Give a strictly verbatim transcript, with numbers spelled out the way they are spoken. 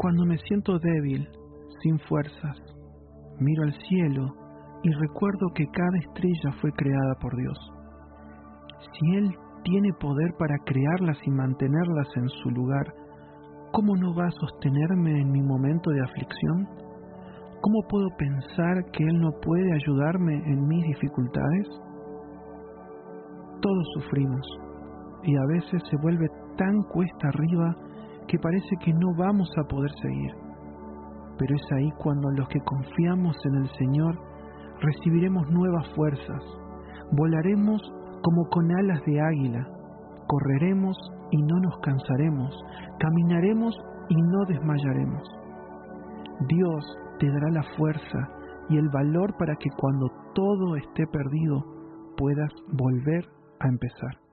Cuando me siento débil, sin fuerzas, miro al cielo y recuerdo que cada estrella fue creada por Dios. Si Él tiene poder para crearlas y mantenerlas en su lugar, ¿cómo no va a sostenerme en mi momento de aflicción? ¿Cómo puedo pensar que Él no puede ayudarme en mis dificultades? Todos sufrimos y a veces se vuelve tan cuesta arriba que parece que no vamos a poder seguir. Pero es ahí cuando los que confiamos en el Señor recibiremos nuevas fuerzas, volaremos como con alas de águila, correremos y no nos cansaremos, caminaremos y no desmayaremos. Dios te dará la fuerza y el valor para que cuando todo esté perdido puedas volver a empezar.